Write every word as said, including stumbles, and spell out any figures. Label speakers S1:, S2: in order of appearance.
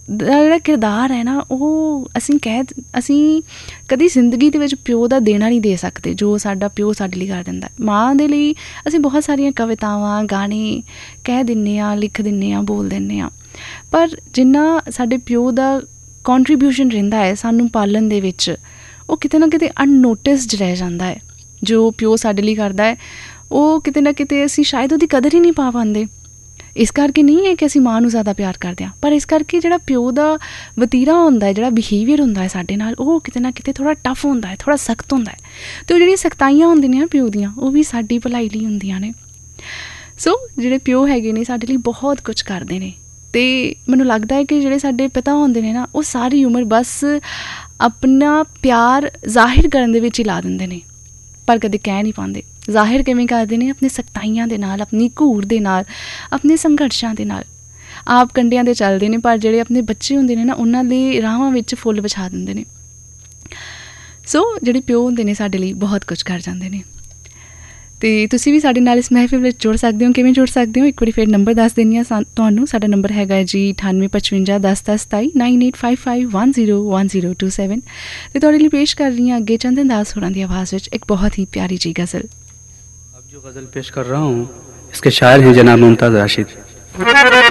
S1: ਦਾ ਜਿਹੜਾ ਕਿਰਦਾਰ ਹੈ ਨਾ, ਉਹ ਅਸੀਂ ਕਹਿ ਅਸੀਂ ਕਦੀ ਜ਼ਿੰਦਗੀ ਦੇ ਵਿੱਚ ਪਿਓ ਦਾ ਦੇਣਾ ਨਹੀਂ ਦੇ ਸਕਦੇ ਜੋ ਸਾਡਾ ਪਿਓ ਸਾਡੇ ਲਈ ਕਰ ਦਿੰਦਾ। ਮਾਂ ਦੇ ਲਈ ਅਸੀਂ ਬਹੁਤ ਸਾਰੀਆਂ ਕਵਿਤਾਵਾਂ, ਗਾਣੇ ਕਹਿ ਦਿੰਦੇ ਹਾਂ, ਲਿਖ ਦਿੰਦੇ ਹਾਂ, ਬੋਲ ਦਿੰਦੇ ਹਾਂ, ਪਰ ਜਿੰਨਾ ਸਾਡੇ ਪਿਓ ਦਾ ਕੰਟਰੀਬਿਊਸ਼ਨ ਰਹਿੰਦਾ ਹੈ ਸਾਨੂੰ ਪਾਲਣ ਦੇ ਵਿੱਚ, ਉਹ ਕਿਤੇ ਨਾ ਕਿਤੇ ਅਨਨੋਟਿਸਡ ਰਹਿ ਜਾਂਦਾ ਹੈ। ਜੋ ਪਿਓ ਸਾਡੇ ਲਈ ਕਰਦਾ ਹੈ ਉਹ ਕਿਤੇ ਨਾ ਕਿਤੇ ਅਸੀਂ ਸ਼ਾਇਦ ਉਹਦੀ ਕਦਰ ਹੀ ਨਹੀਂ ਪਾ ਪਾਉਂਦੇ। ਇਸ ਕਰਕੇ ਨਹੀਂ ਹੈ ਕਿ ਅਸੀਂ ਮਾਂ ਨੂੰ ਜ਼ਿਆਦਾ ਪਿਆਰ ਕਰਦੇ ਹਾਂ, ਪਰ ਇਸ ਕਰਕੇ ਜਿਹੜਾ ਪਿਓ ਦਾ ਵਤੀਰਾ ਹੁੰਦਾ ਹੈ, ਜਿਹੜਾ ਬਿਹੇਵੀਅਰ ਹੁੰਦਾ ਹੈ ਸਾਡੇ ਨਾਲ, ਉਹ ਕਿਤੇ ਨਾ ਕਿਤੇ ਥੋੜ੍ਹਾ ਟਫ ਹੁੰਦਾ ਹੈ, ਥੋੜ੍ਹਾ ਸਖਤ ਹੁੰਦਾ ਹੈ। ਅਤੇ ਉਹ ਜਿਹੜੀਆਂ ਸਖਤਾਈਆਂ ਹੁੰਦੀਆਂ ਨੇ ਪਿਓ ਦੀਆਂ, ਉਹ ਵੀ ਸਾਡੀ ਭਲਾਈ ਲਈ ਹੁੰਦੀਆਂ ਨੇ। ਸੋ ਜਿਹੜੇ ਪਿਓ ਹੈਗੇ ਨੇ ਸਾਡੇ ਲਈ ਬਹੁਤ ਕੁਛ ਕਰਦੇ ਨੇ, ਅਤੇ ਮੈਨੂੰ ਲੱਗਦਾ ਹੈ ਕਿ ਜਿਹੜੇ ਸਾਡੇ ਪਿਤਾ ਹੁੰਦੇ ਨੇ ਨਾ, ਉਹ ਸਾਰੀ ਉਮਰ ਬਸ ਆਪਣਾ ਪਿਆਰ ਜ਼ਾਹਿਰ ਕਰਨ ਦੇ ਵਿੱਚ ਹੀ ਲਾ ਦਿੰਦੇ ਨੇ, ਪਰ ਕਦੇ ਕਹਿ ਨਹੀਂ ਪਾਉਂਦੇ। ਜ਼ਾਹਿਰ ਕਿਵੇਂ ਕਰਦੇ ਨੇ? ਆਪਣੀ ਸਖਤਾਈਆਂ ਦੇ ਨਾਲ, ਆਪਣੀ ਘੂਰ ਦੇ ਨਾਲ, ਆਪਣੇ ਸੰਘਰਸ਼ਾਂ ਦੇ ਨਾਲ। ਆਪ ਕੰਢਿਆਂ 'ਤੇ ਚੱਲਦੇ ਨੇ, ਪਰ ਜਿਹੜੇ ਆਪਣੇ ਬੱਚੇ ਹੁੰਦੇ ਨੇ ਨਾ, ਉਹਨਾਂ ਦੇ ਰਾਹਾਂ ਵਿੱਚ ਫੁੱਲ ਵਿਛਾ ਦਿੰਦੇ ਨੇ। ਸੋ ਜਿਹੜੇ ਪਿਓ ਹੁੰਦੇ ਨੇ ਸਾਡੇ ਲਈ ਬਹੁਤ ਕੁਝ ਕਰ ਜਾਂਦੇ ਨੇ। ਅਤੇ ਤੁਸੀਂ ਵੀ ਸਾਡੇ ਨਾਲ ਇਸ ਮਹਿਫਿਲ ਵਿੱਚ ਜੁੜ ਸਕਦੇ ਹੋ। ਕਿਵੇਂ ਜੁੜ ਸਕਦੇ ਹੋ? ਇੱਕ ਵਾਰੀ ਫਿਰ ਨੰਬਰ ਦੱਸ ਦਿੰਦੀ ਹਾਂ ਸਾ ਤੁਹਾਨੂੰ। ਸਾਡਾ ਨੰਬਰ ਹੈਗਾ ਜੀ ਅਠਾਨਵੇਂ ਪਚਵੰਜਾ ਦਸ ਦਸ ਸਤਾਈ, nine eight five five one zero one zero two seven. ਅਤੇ ਤੁਹਾਡੇ ਲਈ ਪੇਸ਼ ਕਰ ਰਹੀ ਹਾਂ ਅੱਗੇ ਚੰਦਨ ਦਾਸ ਹੋਰਾਂ ਦੀ ਆਵਾਜ਼ ਵਿੱਚ ਇੱਕ ਬਹੁਤ ਹੀ ਪਿਆਰੀ ਜੀ ਗਜ਼ਲ।
S2: अब जो गज़ल पेश कर रहा हूँ इसके शायर हैं जनाब मुमताज़ राशिद।